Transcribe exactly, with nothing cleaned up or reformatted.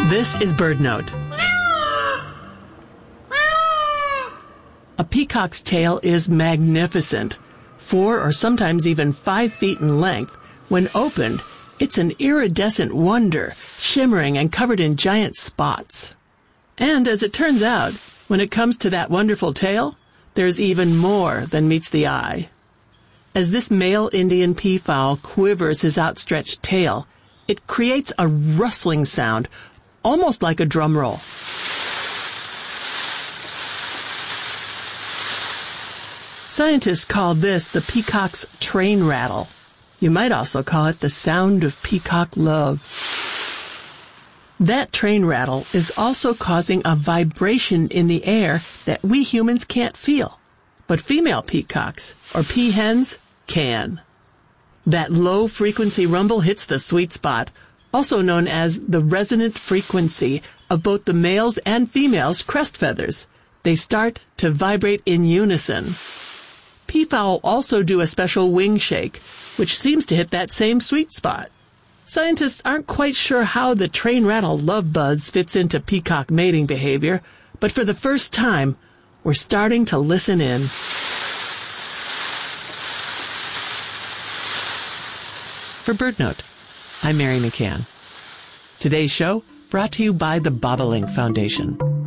This is BirdNote. A peacock's tail is magnificent, four or sometimes even five feet in length. When opened, it's an iridescent wonder, shimmering and covered in giant spots. And as it turns out, when it comes to that wonderful tail, there's even more than meets the eye. As this male Indian peafowl quivers his outstretched tail, it creates a rustling sound, almost like a drum roll. Scientists call this the peacock's train rattle. You might also call it the sound of peacock love. That train rattle is also causing a vibration in the air that we humans can't feel, but female peacocks, or peahens, can. That low-frequency rumble hits the sweet spot, also known as the resonant frequency of both the male's and female's crest feathers. They start to vibrate in unison. Peafowl also do a special wing shake, which seems to hit that same sweet spot. Scientists aren't quite sure how the train rattle love buzz fits into peacock mating behavior, but for the first time, we're starting to listen in. For BirdNote, I'm Mary McCann. Today's show brought to you by the Bobolink Foundation.